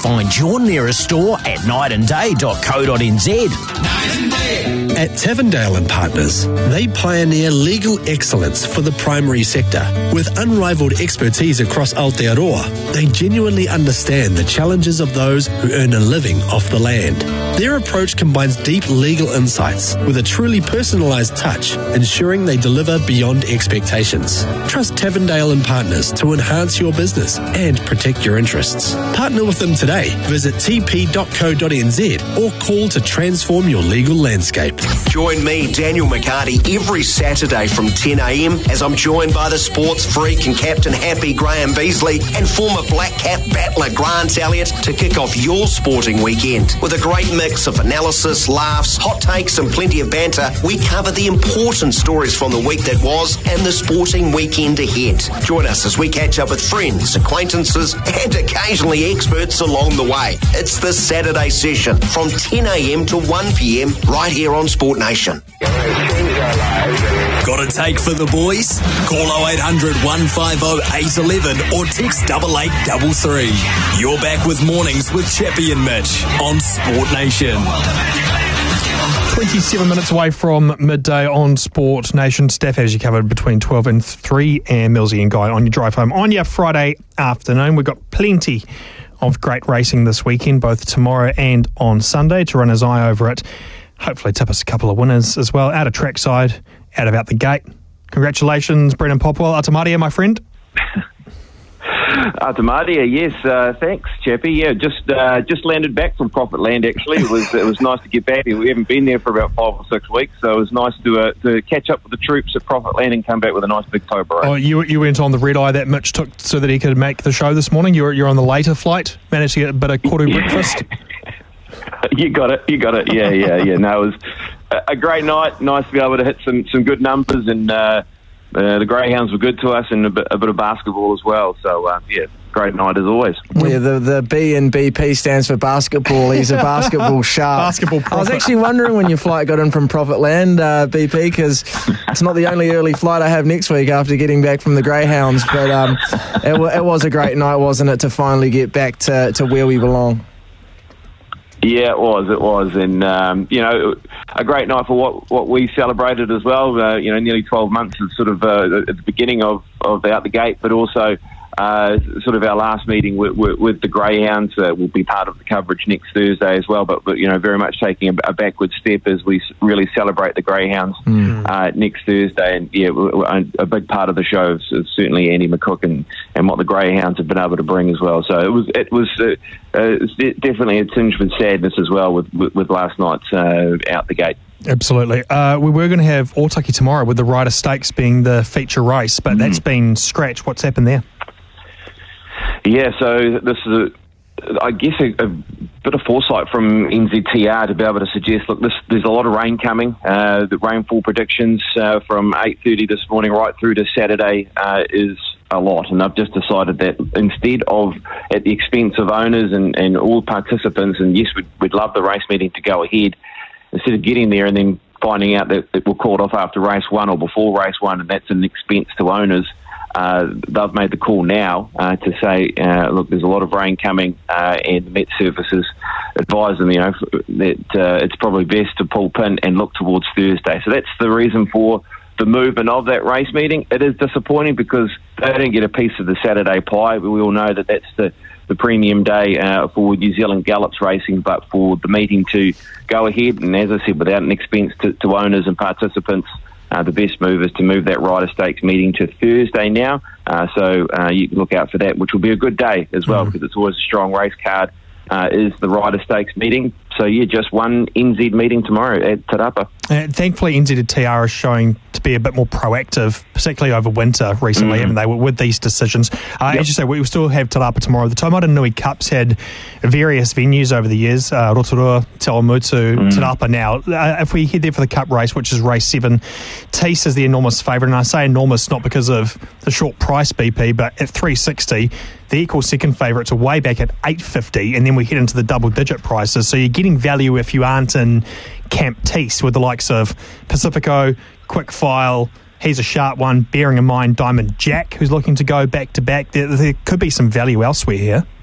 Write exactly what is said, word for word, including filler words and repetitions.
Find your nearest store at night and day dot co dot n z. At Tavendale and Partners, they pioneer legal excellence for the primary sector. With unrivaled expertise across Aotearoa, they genuinely understand the challenges of those who earn a living off the land. Their approach combines deep legal insights with a truly personalised touch, ensuring they deliver beyond expectations. Trust Tavendale and Partners to enhance your business and protect your interests. Partner with them today. Visit t p dot co dot n z or call to transform your legal landscape. Join me, Daniel McCarty, every Saturday from ten a m as I'm joined by the sports freak and captain happy Graham Beasley and former Black Cap battler Grant Elliott to kick off your sporting weekend. With a great mix of analysis, laughs, hot takes and plenty of banter, we cover the important stories from the week that was and the sporting weekend ahead. Join us as we catch up with friends, acquaintances and occasionally experts along the way. It's the Saturday session from ten a m to one p m right here on Sport Nation. Got a take for the boys? Call oh eight hundred, one five oh, eight one one or text double eight double three. You're back with Mornings with Chappie and Mitch on Sport Nation. twenty-seven minutes away from midday on Sport Nation. Staff has you covered between twelve and three, and Millsy and Guy on your drive home on your Friday afternoon. We've got plenty of great racing this weekend, both tomorrow and on Sunday, to run his eye over it. Hopefully tip us a couple of winners as well. Out of trackside, out of out the gate. Congratulations, Brendan Popwell. Atamadia, my friend. Atamadia, yes, uh, thanks, Chappie. Yeah, just uh, just landed back from Prophet Land. Actually, it was it was nice to get back. We haven't been there for about five or six weeks, so it was nice to uh, to catch up with the troops at Prophet Land and come back with a nice big tow. Oh, you you went on the red eye that Mitch took so that he could make the show this morning. You're you're on the later flight. Managed to get a bit of koru breakfast. You got it, you got it. Yeah, yeah, yeah. No, it was a, a great night. Nice to be able to hit some, some good numbers, and uh, uh, the Greyhounds were good to us, and a bit, a bit of basketball as well. So, uh, yeah, great night as always. Yeah, the, the B and B P stands for basketball. He's a basketball shark. Basketball prophet. I was actually wondering when your flight got in from Prophet Land, uh, B P, because it's not the only early flight I have next week after getting back from the Greyhounds. But um, it, w- it was a great night, wasn't it, to finally get back to, to where we belong. Yeah, it was, it was. And, um, you know, a great night for what, what we celebrated as well. Uh, you know, nearly twelve months is sort of uh, at the beginning of, of the Out the Gate, but also uh, sort of our last meeting with, with, with the Greyhounds uh, will be part of the coverage next Thursday as well. But, but you know, very much taking a, a backward step as we really celebrate the Greyhounds mm. uh, next Thursday. And, yeah, a big part of the show is, is certainly Andy McCook and, and what the Greyhounds have been able to bring as well. So it was, it was, uh, Uh, it's definitely a tinge with sadness as well with, with, with last night's uh, Out the Gate. Absolutely. Uh, we were going to have Otaki tomorrow with the Ryder Stakes being the feature race, but mm. that's been scratched. What's happened there? Yeah, so this is, a, I guess, a, a bit of foresight from N Z T R to be able to suggest, look, this, there's a lot of rain coming. Uh, the rainfall predictions uh, from eight thirty this morning right through to Saturday uh, is a lot, and I've just decided that instead of at the expense of owners and, and all participants, and yes, we'd, we'd love the race meeting to go ahead, instead of getting there and then finding out that, that we're called off after race one or before race one, and that's an expense to owners, uh, they've made the call now uh, to say, uh, look, there's a lot of rain coming, uh, and the Met Services advise them, you know, that uh, it's probably best to pull pin and look towards Thursday. So that's the reason for the movement of that race meeting. It is disappointing because they don't get a piece of the Saturday pie. We all know that that's the, the premium day uh, for New Zealand Gallops racing, but for the meeting to go ahead, and as I said, without an expense to, to owners and participants, uh, the best move is to move that Ryder Stakes meeting to Thursday now. Uh, so uh, you can look out for that, which will be a good day as well, mm. because it's always a strong race card, uh, is the Ryder Stakes meeting. So, yeah, just one N Z meeting tomorrow at Te Rapa. Uh, thankfully, N Z T R is showing to be a bit more proactive, particularly over winter recently, mm. haven't they, with these decisions. Uh, yep. As you say, we will still have Te Rapa tomorrow. The Taumata Nui Cup's had various venues over the years, uh, Rotorua, Te Awamutu, mm. Te Rapa now. Uh, if we head there for the Cup race, which is race seven, Tees is the enormous favourite, and I say enormous not because of the short price, B P, but at three sixty, the equal second favourites are way back at eight fifty, and then we head into the double-digit prices. So you're getting value if you aren't in Camp Tees with the likes of Pacifico, Quickfile. He's a sharp one, bearing in mind Diamond Jack, who's looking to go back-to-back. There, there could be some value elsewhere here.